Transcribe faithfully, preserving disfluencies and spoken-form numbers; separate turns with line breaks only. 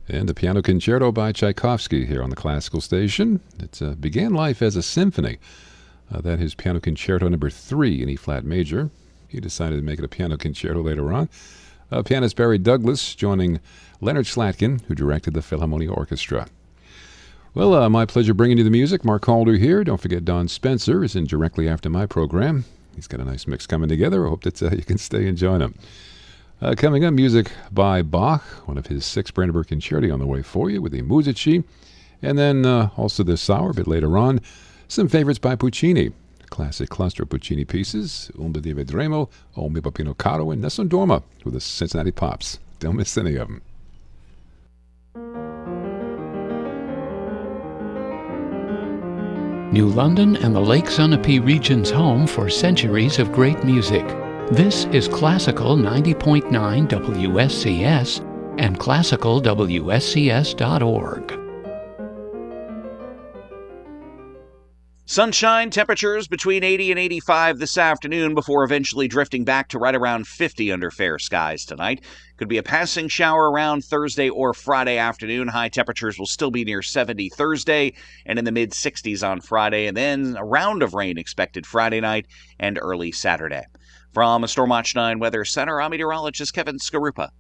And a piano concerto by Tchaikovsky here on the Classical Station. It uh, began life as a symphony. Uh, that is Piano Concerto number three in E-flat major. He decided to make it a piano concerto later on. Uh, pianist Barry Douglas joining Leonard Slatkin, who directed the Philharmonia Orchestra. Well, uh, my pleasure bringing you the music. Mark Calder here. Don't forget Don Spencer is in directly after my program. He's got a nice mix coming together. I hope that uh, you can stay and join him. Uh, coming up, music by Bach, one of his six Brandenburg Concerti on the way for you with the Musici. And then uh, also this hour, a bit later on, some favorites by Puccini. Classic cluster of Puccini pieces, Un di Vedremo, O mi Papino Caro, and Nessun Dorma with the Cincinnati Pops. Don't miss any of them.
New London and the Lake Sunapee region's home for centuries of great music. This is Classical ninety point nine W S C S and classical W S C S dot org.
Sunshine, temperatures between eighty and eighty-five this afternoon before eventually drifting back to right around fifty under fair skies tonight. Could be a passing shower around Thursday or Friday afternoon. High temperatures will still be near seventy Thursday and in the mid sixties on Friday, and then a round of rain expected Friday night and early Saturday. From a Storm Watch nine Weather Center, I'm meteorologist Kevin Skarupa.